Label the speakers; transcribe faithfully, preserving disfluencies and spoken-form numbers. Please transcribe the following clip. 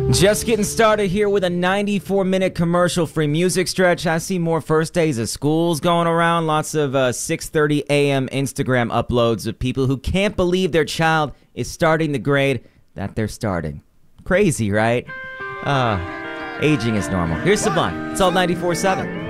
Speaker 1: Just getting started here with a ninety-four minute commercial-free music stretch. I see more first days of schools going around. Lots of uh, six thirty a.m. Instagram uploads of people who can't believe their child is starting the grade that they're starting. Crazy, right? Uh, aging is normal. Here's Sublime. It's all ninety-four seven.